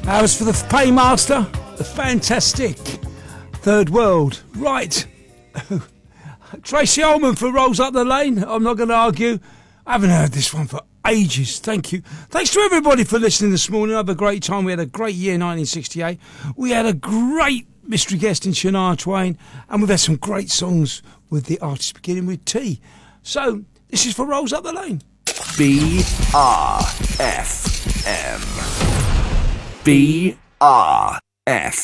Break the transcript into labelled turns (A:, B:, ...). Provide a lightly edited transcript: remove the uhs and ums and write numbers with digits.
A: That was for the Paymaster, the fantastic Third World. Right. Tracy Ullman for Rolls Up the Lane. I'm not going to argue. I haven't heard this one for ages. Thank you. Thanks to everybody for listening this morning. I had a great time. We had a great year, 1968. We had a great mystery guest in Shania Twain. And we've had some great songs with the artists beginning with T. So, this is for Rolls Up the Lane.
B: BRFM. BRFM.